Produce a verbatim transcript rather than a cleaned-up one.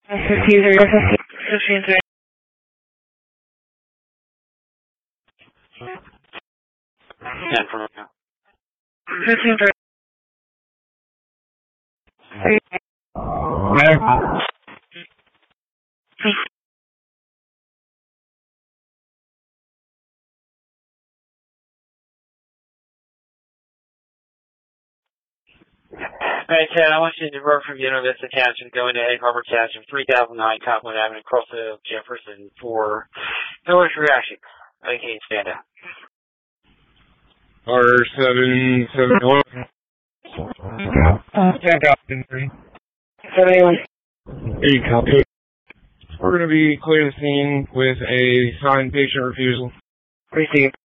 fifteen three. fifteen three. ten from now. fifteen three. Alright, Ted, I want you to divert from Unit Vista Township and go into Egg Harbor Township, three thousand nine Copland Avenue, across the Jefferson for Norris reaction. Okay, stand up. R seven seven one. ten copy. seventy-one. eight copy. We're going to be clearing the scene with a signed patient refusal. Received.